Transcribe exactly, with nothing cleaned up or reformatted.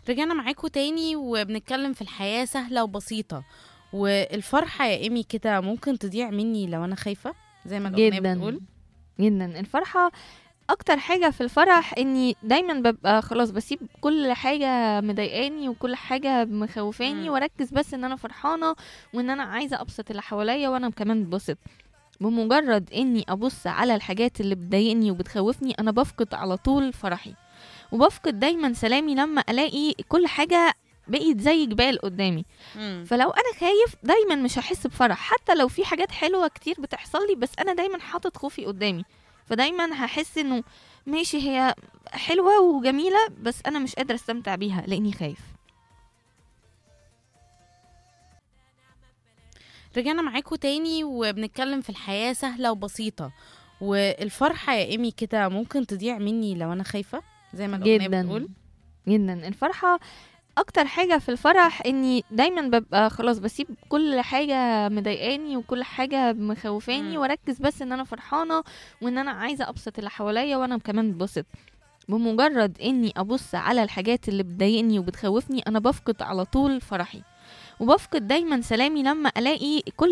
رجعنا معاكم تاني وبنتكلم في الحياة سهلة وبسيطة. والفرحة يا إيمي كده ممكن تضيع مني لو أنا خايفة زي ما الأغنية جدا بتقول. جدا الفرحة اكتر حاجة في الفرح اني دايما ببقى خلاص بسيب كل حاجة مضايقاني وكل حاجة مخوفاني مم. واركز بس ان انا فرحانة وان انا عايزة ابسط اللي حواليا وانا كمان ببسط. بمجرد اني ابص على الحاجات اللي بتضايقني وبتخوفني انا بفقد على طول فرحي، وبفقد دايما سلامي لما الاقي كل حاجة بقيت زي جبال قدامي. مم. فلو انا خايف دايما مش هحس بفرح حتى لو في حاجات حلوة كتير بتحصل لي، بس انا دايما حاطط خوفي قدامي، فدايما هحس انه ماشي هي حلوة وجميلة بس انا مش قادرة استمتع بيها لاني خايف. رجعنا معاكم تاني وبنتكلم في الحياة سهلة وبسيطة. والفرحة يا إيمي كده ممكن تضيع مني لو أنا خايفة زي ما الأغنية جدا بتقول. جدا الفرحة اكتر حاجة في الفرح اني دايما ببقى خلاص بسيب كل حاجة مضايقاني وكل حاجة مخوفاني مم. واركز بس ان انا فرحانة وان انا عايزة ابسط اللي حواليا وانا كمان ببسط. بمجرد اني ابص على الحاجات اللي بتضايقني وبتخوفني انا بفقد على طول فرحي، وبفقد دايما سلامي لما الاقي كل